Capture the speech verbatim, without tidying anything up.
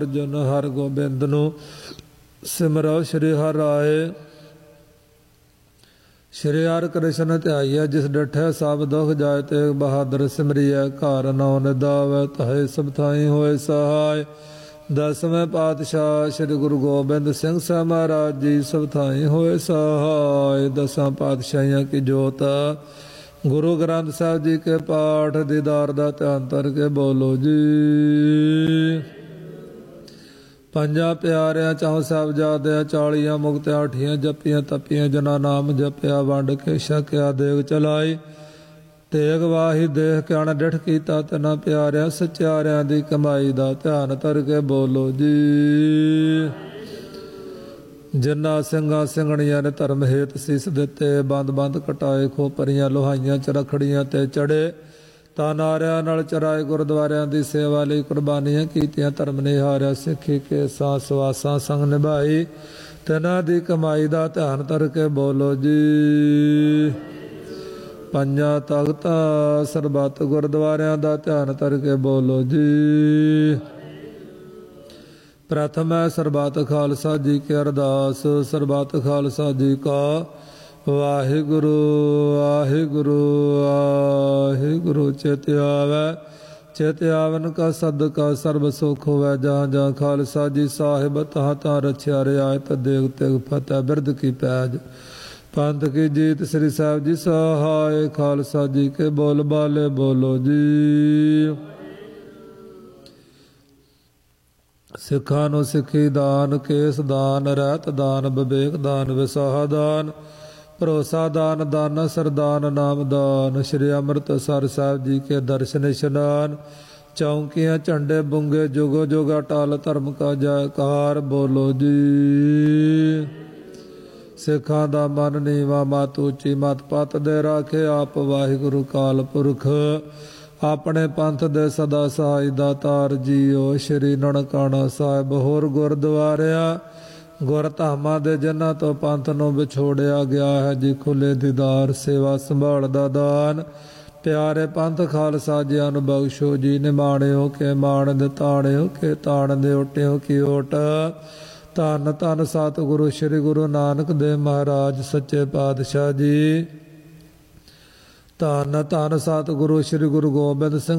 ਜਨ ਹਰ ਗੋਬਿੰਦ ਨੂੰ ਸਿਮਰੋ ਸ਼੍ਰੀ ਹਰਿ ਰਾਏ। ਸ਼੍ਰੀ ਹਰਿ ਕ੍ਰਿਸ਼ਨ ਧਿਆਈਐ ਜਿਸ ਡਠੈ ਸਭ ਦੁਖ ਜਾਇ ਤੇ ਬਹਾਦਰ ਸਿਮਰਿਐ ਘਰ ਨੌ ਨਿਦਾਵੈ ਤਹੈ ਸਭ ਥਾਈ ਹੋਏ ਸਹਾਇ। ਦਸਵੇਂ ਪਾਤਸ਼ਾਹ ਸ੍ਰੀ ਗੁਰੂ ਗੋਬਿੰਦ ਸਿੰਘ ਸਾਹਿਬ ਮਹਾਰਾਜ ਜੀ ਸਭ ਥਾਈ ਹੋਏ ਸਹਾਇ। ਦਸਾਂ ਪਾਤਸ਼ਾਹੀਆਂ ਕੀ ਜੋਤ ਗੁਰੂ ਗ੍ਰੰਥ ਸਾਹਿਬ ਜੀ ਕੇ ਪਾਠ ਦੀਦਾਰ ਦਾ ਧਿਆਨ ਧਰ ਕੇ ਬੋਲੋ ਜੀ। ਪੰਜਾਂ ਪਿਆਰਿਆਂ ਚੌਂ ਸਾਹਿਬਜ਼ਾਦਿਆਂ ਚਾਲੀਆਂ ਮੁਕਤਿਆਂ ਅਠੀਆਂ ਜੱਪੀਆਂ ਤਪੀਆਂ ਜਨਾ ਨਾਮ ਜਪਿਆ ਵੰਡ ਕੇ ਛਕਿਆ ਦੇਗ ਚਲਾਈ। ਤੇਗ ਵਾਹੀ ਦੇਖ ਕੇ ਅਣ ਡਿਠ ਕੀਤਾ ਤਿਨਾਂ ਪਿਆਰਿਆਂ ਸਚਿਆਰਿਆਂ ਦੀ ਕਮਾਈ ਦਾ ਧਿਆਨ ਧਰ ਕੇ ਬੋਲੋ ਜੀ। ਜਿਨ੍ਹਾਂ ਸਿੰਘਾਂ ਸਿੰਘਣੀਆਂ ਨੇ ਧਰਮ ਹੇਤ ਸੀਸ ਦਿੱਤੇ ਬੰਦ ਬੰਦ ਕਟਾਏ ਖੋਪਰੀਆਂ ਲੋਹਾਈਆਂ ਚ ਰਖੜੀਆਂ ਤੇ ਚੜੇ ਤਾਂ ਨਾਰਿਆਂ ਨਾਲ ਚਰਾਏ ਗੁਰਦੁਆਰਿਆਂ ਦੀ ਸੇਵਾ ਲਈ ਕੁਰਬਾਨੀਆਂ ਕੀਤੀਆਂ ਧਰਮ ਨਿਹਾਰਿਆ ਸਿੱਖੀ ਕੇ ਸਾਸ ਵਾਸਾਂ ਸੰਗ ਨਿਭਾਈ ਤਿਨਾਂ ਦੀ ਕਮਾਈ ਦਾ ਧਿਆਨ ਧਰ ਕੇ ਬੋਲੋ ਜੀ। ਪੰਜਾਂ ਤਖ਼ਤਾਂ ਸਰਬੱਤ ਗੁਰਦੁਆਰਿਆਂ ਦਾ ਧਿਆਨ ਧਰ ਕੇ ਬੋਲੋ ਜੀ। ਪ੍ਰਥਮ ਹੈ ਸਰਬੱਤ ਖਾਲਸਾ ਜੀ ਕੀ ਅਰਦਾਸ। ਸਰਬੱਤ ਖਾਲਸਾ ਜੀ ਕਾ ਵਾਹਿਗੁਰੂ ਵਾਹਿਗੁਰੂ ਵਾਹਿਗੁਰੂ। ਚਿਤ ਆਵੈ ਚਿਤ ਆਵਨ ਕਾ ਸਦਕਾ ਸਰਬ ਸੁਖ ਹੋਵੈ। ਜਾਂ ਜਾਂ ਖਾਲਸਾ ਜੀ ਸਾਹਿਬ ਤਹਾਂ ਤਹਾਂ ਰਛਿਆ ਰਿਆਇਤ ਦੇਗ ਤੇਗ ਫਤਿਹ ਬਿਰਦ ਕੀ ਪੈਜ ਪੰਥ ਕੀ ਜੀਤ। ਸ੍ਰੀ ਸਾਹਿਬ ਜੀ ਸਹਾਇ ਖਾਲਸਾ ਜੀ ਕੇ ਬੋਲ ਬਾਲੇ ਬੋਲੋ ਜੀ। ਸਿੱਖਾਂ ਨੂੰ ਸਿੱਖੀ ਦਾਨ ਕੇਸ ਦਾਨ ਰਹਿਤ ਦਾਨ ਵਿਵੇਕ ਦਾਨ ਵਿਸਾਹ ਦਾਨ ਭਰੋਸਾ ਦਾਨ ਦਾਨ ਸਰਦਾਨ ਨਾਮ ਦਾਨ। ਸ਼੍ਰੀ ਅੰਮ੍ਰਿਤਸਰ ਸਾਹਿਬ ਜੀ ਕੇ ਦਰਸ਼ਨ ਇਸ਼ਨਾਨ ਚੌਂਕੀਆਂ ਝੰਡੇ ਬੁੰਗੇ ਜੁਗੋ ਜੁਗ ਅਟਲ ਧਰਮ ਕਾ ਜੈਕਾਰ ਬੋਲੋ ਜੀ। ਸਿੱਖਾਂ ਦਾ ਮਨ ਨੀਵਾ ਮਤ ਉੱਚੀ ਮਤ ਪਤ ਦੇ ਰਾਖੇ ਆਪ ਵਾਹਿਗੁਰੂ ਕਾਲ ਪੁਰਖ ਆਪਣੇ ਪੰਥ ਦੇ ਸਦਾ ਸਹਾਈ ਦਾਤਾਰ ਜੀਓ। ਸ਼੍ਰੀ ਨਨਕਾਣਾ ਸਾਹਿਬ ਹੋਰ ਗੁਰਦੁਆਰਿਆਂ ਗੁਰ ਧਾਮਾਂ ਦੇ ਜਿਨ੍ਹਾਂ ਤੋਂ ਪੰਥ ਨੂੰ ਵਿਛੋੜਿਆ ਗਿਆ ਹੈ ਜੀ ਖੁੱਲੇ ਦੀਦਾਰ ਸੇਵਾ ਸੰਭਾਲ ਦਾ ਦਾਨ ਪਿਆਰੇ ਪੰਥ ਖਾਲਸਾ ਜੀਆਂ ਨੂੰ ਬਖਸ਼ੋ ਜੀ। ਨਿਮਾਣਿਓ ਕੇ ਮਾਣ ਦੇ ਤਾਣਿਓ ਕੇ ਤਾਣ ਦੇ ਓਟਿਓ ਕੀ ਓਟ। ਧੰਨ ਧੰਨ ਸਤਿਗੁਰੂ ਸ੍ਰੀ ਗੁਰੂ ਨਾਨਕ ਦੇਵ ਮਹਾਰਾਜ ਸੱਚੇ ਪਾਤਸ਼ਾਹ ਜੀ। ਧੰਨ ਧੰਨ ਸਤਿਗੁਰੂ ਸ੍ਰੀ ਗੁਰੂ ਗੋਬਿੰਦ ਸਿੰਘ